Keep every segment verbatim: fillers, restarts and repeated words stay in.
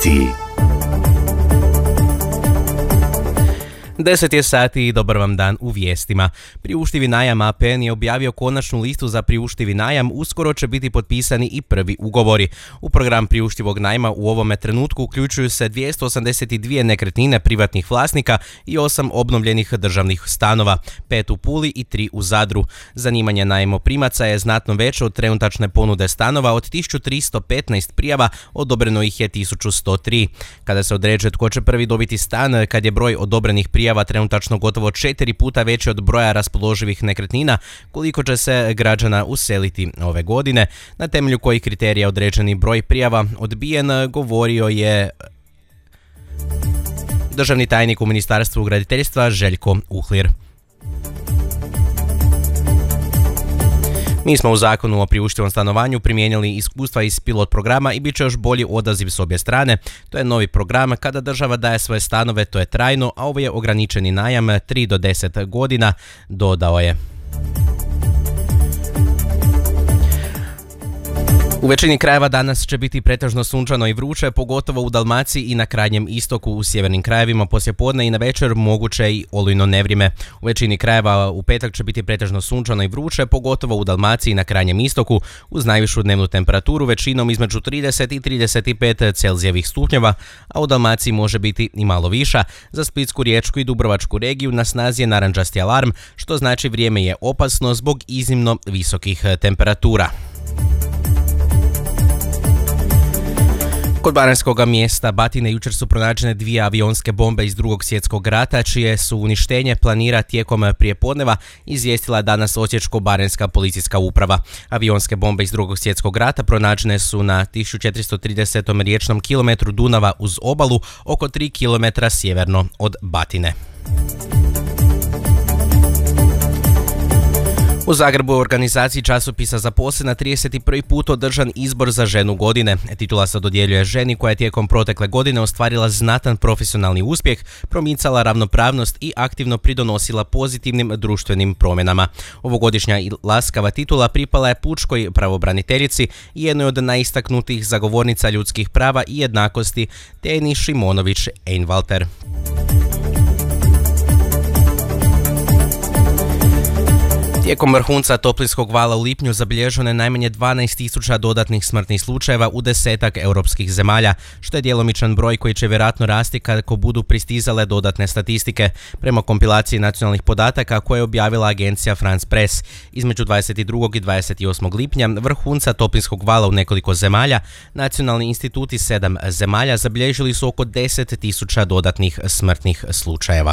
Vijesti. deset je sati i dobar vam dan u vijestima. Priuštivi najam A P N je objavio konačnu listu za priuštivi najam, uskoro će biti potpisani i prvi ugovori. U program priuštivog najma u ovome trenutku uključuju se dvjesto osamdeset dvije nekretnine privatnih vlasnika i osam obnovljenih državnih stanova, pet u Puli i tri u Zadru. Zanimanje najmoprimaca je znatno veće od trenutačne ponude stanova. Od tisuću tristo petnaest prijava odobreno ih je tisuću sto tri. Kada se određuje tko će prvi dobiti stan, kad je broj odobrenih prijava trenutačno gotovo četiri puta veći od broja raspoloživih nekretnina, koliko će se građana useliti ove godine, na temelju kojih kriterija određeni broj prijava odbijen, govorio je državni tajnik u Ministarstvu graditeljstva Željko Uhlir. Mi smo u zakonu o priuštivom stanovanju primijenili iskustva iz pilot programa i bit će još bolji odaziv s obje strane. To je novi program kada država daje svoje stanove, to je trajno, a ovo je ograničeni najam tri do deset godina, dodao je. U većini krajeva danas će biti pretežno sunčano i vruće, pogotovo u Dalmaciji i na krajnjem istoku. U sjevernim krajevima poslijepodne i na večer moguće i olujno nevrijeme. U većini krajeva u petak će biti pretežno sunčano i vruće, pogotovo u Dalmaciji i na krajnjem istoku, uz najvišu dnevnu temperaturu većinom između trideset i trideset pet Celzijevih stupnjeva, a u Dalmaciji može biti i malo viša. Za Splitsku, Riječku i Dubrovačku regiju na snazi je narančasti alarm, što znači vrijeme je opasno zbog iznimno visokih temperatura. Kod baranjskog mjesta Batine jučer su pronađene dvije avionske bombe iz Drugog svjetskog rata, čije su uništenje planira tijekom prijepodneva, izvijestila danas Osječko-baranjska policijska uprava. Avionske bombe iz Drugog svjetskog rata pronađene su na tisuću četiristo tridesetom riječnom kilometru Dunava uz obalu, oko tri kilometra sjeverno od Batine. U Zagrebu u organizaciji časopisa Zaposlena trideset prvi put održan izbor za ženu godine. Titula se dodjeljuje ženi koja je tijekom protekle godine ostvarila znatan profesionalni uspjeh, promicala ravnopravnost i aktivno pridonosila pozitivnim društvenim promjenama. Ovogodišnja i laskava titula pripala je pučkoj pravobraniteljici i jednoj od najistaknutijih zagovornica ljudskih prava i jednakosti, Teni Šimonović-Einwalter. Tijekom vrhunca toplinskog vala u lipnju zabilježeno je najmanje dvanaest tisuća dodatnih smrtnih slučajeva u desetak europskih zemalja, što je djelomičan broj koji će vjerojatno rasti kako budu pristizale dodatne statistike. Prema kompilaciji nacionalnih podataka koje je objavila agencija France Press, između dvadeset drugog i dvadeset osmog lipnja vrhunca toplinskog vala u nekoliko zemalja, nacionalni instituti sedam zemalja zabilježili su oko deset tisuća dodatnih smrtnih slučajeva.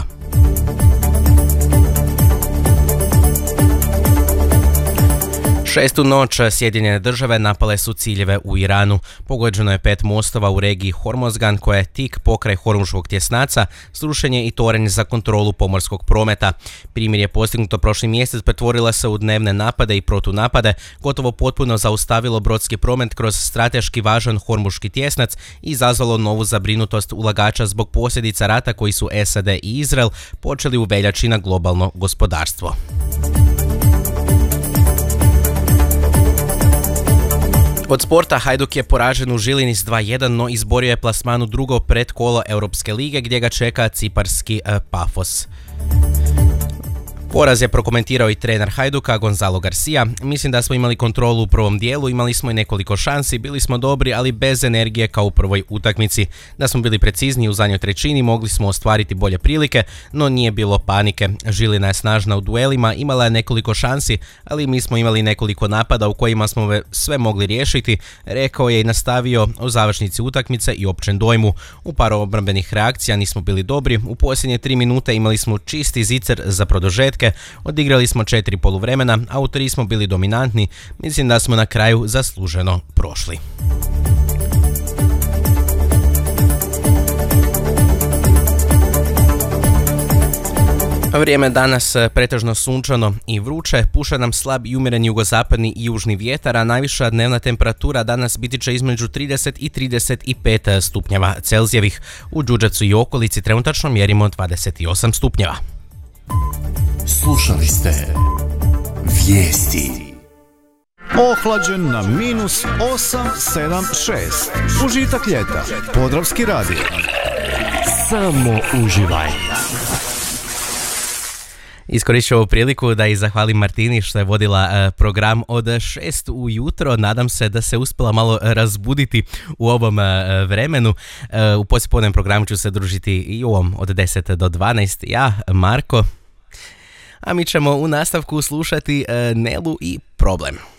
Šestu noć Sjedinjene države napale su ciljeve u Iranu. Pogođeno je pet mostova u regiji Hormozgan, koja je tik pokraj Hormuškog tjesnaca, srušen je i toranj za kontrolu pomorskog prometa. Primjer je postignuto prošli mjesec, pretvorila se u dnevne napade i protunapade, gotovo potpuno zaustavilo brodski promet kroz strateški važan Hormuški tjesnac i izazvalo novu zabrinutost ulagača zbog posljedica rata koji su S A D i Izrael počeli u veljači na globalno gospodarstvo. Od sporta Hajduk je poražen u Žilini s dva jedan, no izborio je plasman u drugo predkolo Europske lige gdje ga čeka ciparski uh, Pafos. Poraz je prokomentirao i trener Hajduka Gonzalo Garcia. Mislim da smo imali kontrolu u prvom dijelu, imali smo i nekoliko šansi, bili smo dobri, ali bez energije kao u prvoj utakmici. Da smo bili precizniji u zadnjoj trećini, mogli smo ostvariti bolje prilike, no nije bilo panike. Žilina je snažna u duelima, imala je nekoliko šansi, ali mi smo imali nekoliko napada u kojima smo sve mogli riješiti, rekao je i nastavio o završnici utakmice i općem dojmu. U paru obrambenih reakcija nismo bili dobri, u posljednje tri minute imali smo čisti zicer za produžetke, odigrali smo četiri poluvremena, a u tri smo bili dominantni. Mislim da smo na kraju zasluženo prošli. Vrijeme danas pretežno sunčano i vruće, puše nam slab i umjeren jugozapadni i južni vjetar, a najviša dnevna temperatura danas biti će između trideset i trideset pet stupnjeva Celzijevih. U Đurđevcu i okolici trenutačno mjerimo dvadeset osam stupnjeva. Slušali ste Vijesti. Ohlađen na minus osam sedam šest. Užitak ljeta. Podravski radio. Samo uživaj. Iskoristit ću ovu priliku da i zahvalim Martini što je vodila uh, program od šest ujutro. Nadam se da se uspjela malo razbuditi u ovom uh, vremenu. Uh, u poslijepodnevnom programu ću se družiti i u ovom od deset do dvanaest. Ja, Marko. A mi ćemo u nastavku slušati uh, Nelu i Problem.